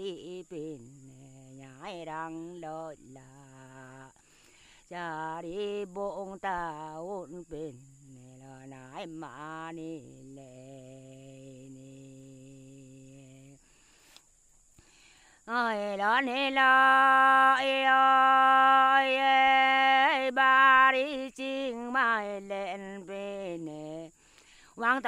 bên nhái đang đợi là cha đi bụng ta ôn bên là nái mà ni lệ ni ơi đó ni la ơi ba đi chinh mai lên bên